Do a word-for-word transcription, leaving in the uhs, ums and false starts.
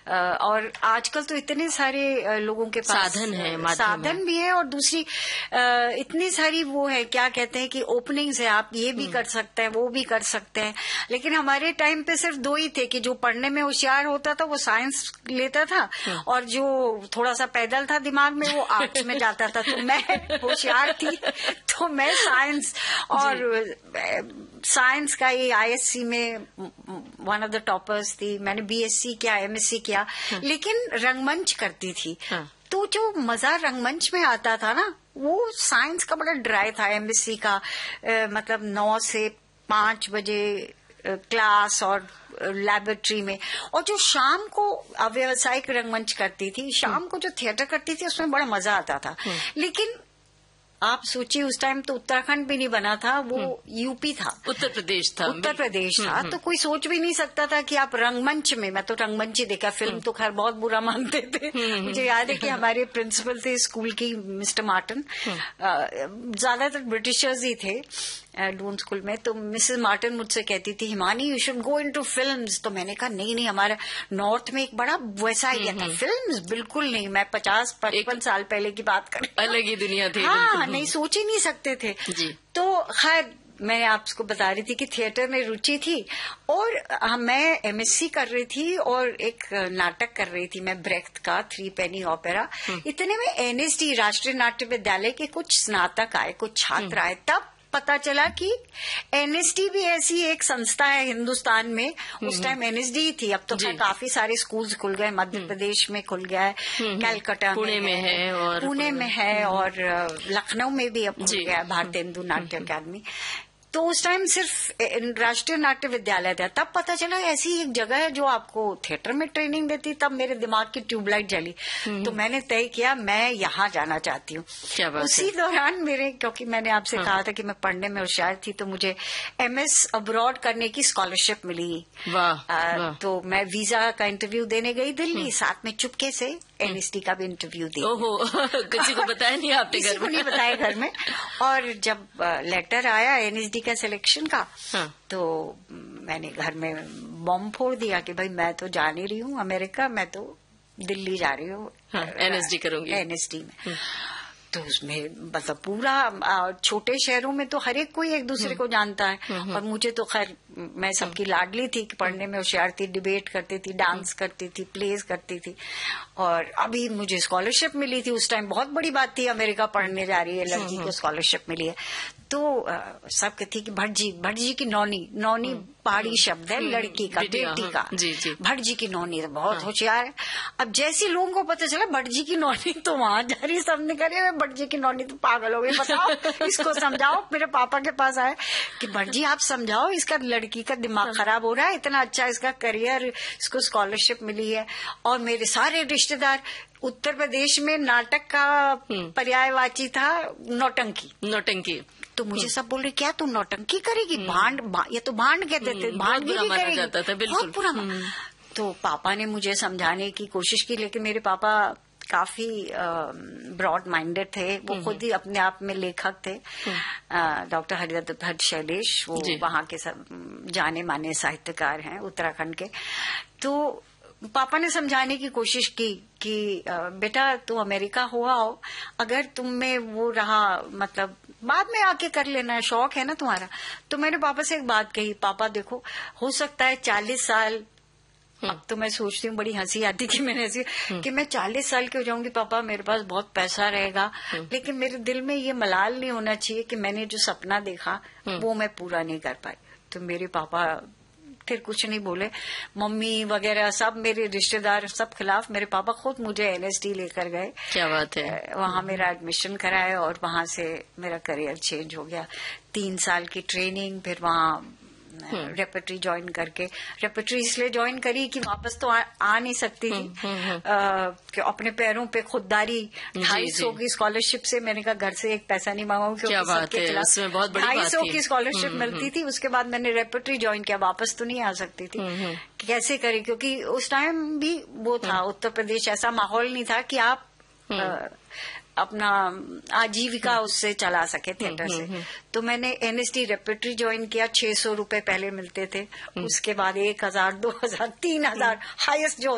और आजकल तो इतने सारे लोगों के पास साधन है, साधन भी है, और दूसरी इतनी सारी वो है, क्या कहते हैं कि ओपनिंग्स है, आप ये भी कर सकते हैं, वो भी कर सकते हैं। लेकिन हमारे टाइम पे सिर्फ दो ही थे कि जो पढ़ने में होशियार होता था वो साइंस लेता था, और जो थोड़ा सा पैदल था दिमाग में वो आर्ट्स में जाता था। तो मैं होशियार थी तो मैं साइंस, और साइंस का ये आईएससी में वन ऑफ द टॉपर्स थी। मैंने बीएससी किया, एमएससी किया, लेकिन रंगमंच करती थी। तो जो मजा रंगमंच में आता था ना, वो साइंस का बड़ा ड्राई था। एमएससी का आ, मतलब नौ से पांच बजे क्लास और लैबोरेटरी में, और जो शाम को व्यावसायिक रंगमंच करती थी, शाम को जो थिएटर करती थी, उसमें बड़ा मजा आता था। लेकिन आप सोचिए उस टाइम तो उत्तराखंड भी नहीं बना था, वो यूपी था, उत्तर प्रदेश था उत्तर प्रदेश था। तो कोई सोच भी नहीं सकता था कि आप रंगमंच में, मैं तो रंगमंच ही देखा, फिल्म तो खैर बहुत बुरा मानते थे। मुझे याद है कि हमारे प्रिंसिपल थे स्कूल की, मिस्टर मार्टिन, ज्यादातर ब्रिटिशर्स ही थे डून स्कूल में। तो मिसेस मार्टिन मुझसे कहती थी, Himani you should go into films. तो मैंने कहा नहीं नहीं, हमारा नॉर्थ में एक बड़ा वैसा एरिया था, फिल्म्स बिल्कुल नहीं। मैं पचास पचपन साल पहले की बात कर, अलग ही दुनिया थी। हाँ, नहीं सोच ही नहीं सकते थे जी। तो खैर मैं आपको बता रही थी कि थिएटर में रुचि थी, और मैं एमएससी कर रही थी और एक नाटक कर रही थी मैं, ब्रेख्त का थ्री पेनी ओपेरा। इतने में एनएसडी, राष्ट्रीय नाट्य विद्यालय के कुछ स्नातक आए, कुछ छात्र आए। तब पता चला कि एनएसडी भी ऐसी एक संस्था है हिंदुस्तान में। उस टाइम एनएसडी थी, अब तो काफी सारे स्कूल्स खुल गए, मध्य प्रदेश में खुल गया है, कलकत्ता पुणे में है, और पुणे में है, और लखनऊ में भी अब खुल गया है भारतीय हिंदू नाट्य अकादमी। तो उस टाइम सिर्फ राष्ट्रीय नाट्य विद्यालय था। तब पता चला ऐसी एक जगह है जो आपको थिएटर में ट्रेनिंग देती। तब मेरे दिमाग की ट्यूबलाइट जली, तो मैंने तय किया मैं यहाँ जाना चाहती हूँ। उसी दौरान मेरे, क्योंकि मैंने आपसे हाँ। कहा था कि मैं पढ़ने में होशियार थी, तो मुझे एमएस अब्रॉड करने की स्कॉलरशिप मिली। वाह, आ, वाह। तो मैं वीजा का इंटरव्यू देने गई दिल्ली, साथ में चुपके से एनएसडी का भी इंटरव्यू दी। ओहो, किसी को बताया नहीं आपने घर में? किसी को नहीं बताया घर में। और जब लेटर आया एनएसडी का सिलेक्शन का, हाँ। तो मैंने घर में बॉम्ब फोड़ दिया कि भाई मैं तो जा नहीं रही हूँ अमेरिका, मैं तो दिल्ली जा रही हूँ, हाँ, एनएसडी करूंगी, एनएसडी में। तो उसमें मतलब पूरा छोटे शहरों में तो हर एक कोई एक दूसरे को जानता है, और मुझे तो खैर मैं सबकी लाडली थी कि पढ़ने में होशियार थी, डिबेट करती थी, डांस करती थी, प्लेज करती थी, और अभी मुझे स्कॉलरशिप मिली थी। उस टाइम बहुत बड़ी बात थी, अमेरिका पढ़ने जा रही है लड़की को स्कॉलरशिप मिली है। तो सब कहती कि भटजी, भटजी की नौनी, नौनी पहाड़ी शब्द है लड़की का, बेटी का, जी जी, भटजी की नौनी तो बहुत होशियार है। अब जैसे लोगों को पता चला भटजी की नौनी, तो वहां जा रही, सबने करे भटजी की नौनी तो पागल हो गई, बताओ इसको समझाओ। मेरे पापा के पास आए कि भटजी आप समझाओ, इसका लड़की का दिमाग खराब हो रहा है, इतना अच्छा इसका करियर, इसको स्कॉलरशिप मिली है। और मेरे सारे रिश्तेदार, उत्तर प्रदेश में नाटक का पर्यायवाची था नौटंकी, नौटंकी। तो मुझे सब बोल रहे क्या तू नौटंकी करेगी, भांड, ये तो भांड कहते थे, भांडगिरी करेगी, बहुत बुरा। तो पापा ने मुझे समझाने की कोशिश की, लेकिन मेरे पापा काफी ब्रॉड माइंडेड थे, वो खुद ही अपने आप में लेखक थे। डॉक्टर हरिदत्त भट्ट शैलेश, वो वहाँ के सब जाने माने साहित्यकार हैं उत्तराखंड के। तो पापा ने समझाने की कोशिश की कि बेटा तू अमेरिका हुआ हो, अगर तुम में वो रहा, मतलब बाद में आके कर लेना, शौक है ना तुम्हारा। तो मैंने पापा से एक बात कही, पापा देखो हो सकता है चालीस साल, अब तो मैं सोचती हूँ, बड़ी हंसी आती कि मैंने ऐसी कि मैं चालीस साल की हो जाऊंगी पापा, मेरे पास बहुत पैसा रहेगा, लेकिन मेरे दिल में ये मलाल नहीं होना चाहिए कि मैंने जो सपना देखा वो मैं पूरा नहीं कर पाई। तो मेरे पापा फिर कुछ नहीं बोले, मम्मी वगैरह सब मेरे रिश्तेदार सब खिलाफ, मेरे पापा खुद मुझे एनएसडी लेकर गए। क्या बात है। वहां मेरा एडमिशन कराया और वहां से मेरा करियर चेंज हो गया। तीन साल की ट्रेनिंग, फिर वहां रेपेट्री ज्वाइन करके, रेपेट्री इसलिए ज्वाइन करी कि वापस तो आ, आ नहीं सकती थी, आ, कि अपने पैरों पे खुददारी, ढाई सौ की स्कॉलरशिप से, मैंने कहा घर से एक पैसा नहीं मांगूंगी क्योंकि सबके खिलाफ ढाई सौ की स्कॉलरशिप मिलती थी। उसके बाद मैंने रेपेट्री ज्वाइन किया, वापस तो नहीं आ सकती थी, कैसे करें, क्योंकि उस टाइम भी वो था उत्तर प्रदेश, ऐसा माहौल नहीं था कि आप आ, अपना आजीविका उससे चला सके थिएटर से। तो मैंने एनएसडी रेपेट्री ज्वाइन किया, छह सौ रूपये पहले मिलते थे, उसके बाद एक हजार, दो हजार, तीन हजार, हाईएस्ट जो